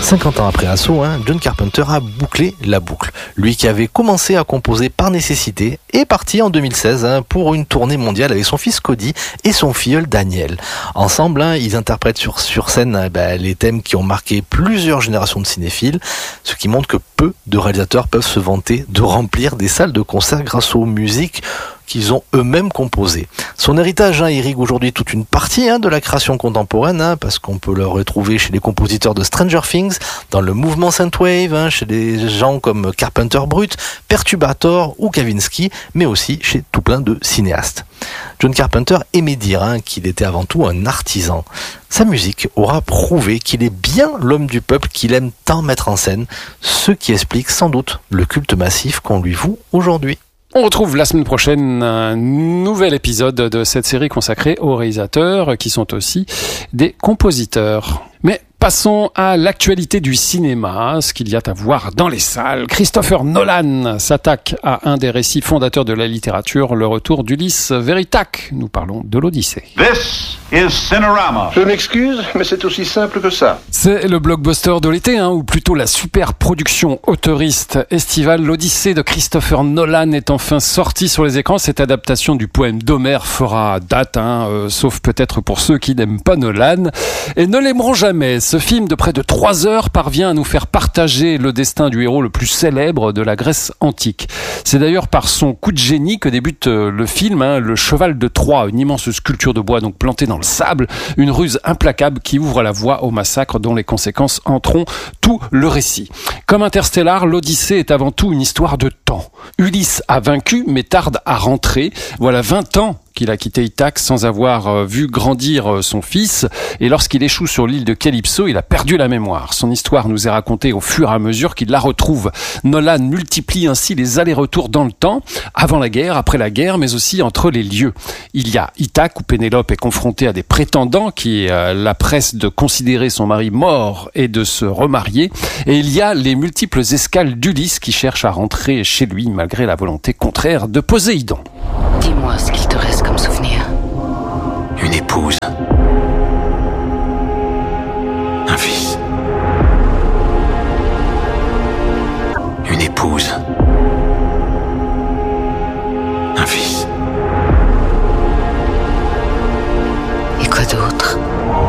50 ans après Assaut, John Carpenter a bouclé la boucle. Lui qui avait commencé à composer par nécessité est parti en 2016 pour une tournée mondiale avec son fils Cody et son filleul Daniel. Ensemble, ils interprètent sur scène les thèmes qui ont marqué plusieurs générations de cinéphiles, ce qui montre que peu de réalisateurs peuvent se vanter de remplir des salles de concert grâce aux musiques qu'ils ont eux-mêmes composées. Son héritage irrigue aujourd'hui toute une partie de la création contemporaine, parce qu'on peut le retrouver chez les compositeurs de Stranger Things, dans le mouvement Synthwave, chez des gens comme Carpenter Brut, Perturbator ou Kavinsky, mais aussi chez tout plein de cinéastes. John Carpenter aimait dire qu'il était avant tout un artisan. Sa musique aura prouvé qu'il est bien l'homme du peuple qu'il aime tant mettre en scène, ce qui explique sans doute le culte massif qu'on lui voue aujourd'hui. On retrouve la semaine prochaine un nouvel épisode de cette série consacrée aux réalisateurs qui sont aussi des compositeurs. Mais passons à l'actualité du cinéma, ce qu'il y a à voir dans les salles. Christopher Nolan s'attaque à un des récits fondateurs de la littérature, le retour d'Ulysse Veritac. Nous parlons de l'Odyssée. This is Cinerama. Je m'excuse, mais c'est aussi simple que ça. C'est le blockbuster de l'été, ou plutôt la super production auteuriste estivale. L'Odyssée de Christopher Nolan est enfin sortie sur les écrans. Cette adaptation du poème d'Homère fera date, sauf peut-être pour ceux qui n'aiment pas Nolan et ne l'aimeront jamais. Ce film de près de 3 heures parvient à nous faire partager le destin du héros le plus célèbre de la Grèce antique. C'est d'ailleurs par son coup de génie que débute le film, le cheval de Troie, une immense sculpture de bois donc plantée dans le sable, une ruse implacable qui ouvre la voie au massacre dont les conséquences hanteront tout le récit. Comme Interstellar, l'Odyssée est avant tout une histoire de temps. Ulysse a vaincu mais tarde à rentrer. Voilà 20 ans qu'il a quitté Ithaque sans avoir vu grandir son fils, et lorsqu'il échoue sur l'île de Calypso, il a perdu la mémoire. Son histoire nous est racontée au fur et à mesure qu'il la retrouve. Nolan multiplie ainsi les allers-retours dans le temps, avant la guerre, après la guerre, mais aussi entre les lieux. Il y a Ithaque où Pénélope est confrontée à des prétendants qui la pressent de considérer son mari mort et de se remarier, et il y a les multiples escales d'Ulysse qui cherche à rentrer chez lui malgré la volonté contraire de Poséidon. Dis-moi ce qu'il te reste comme souvenir. Une épouse,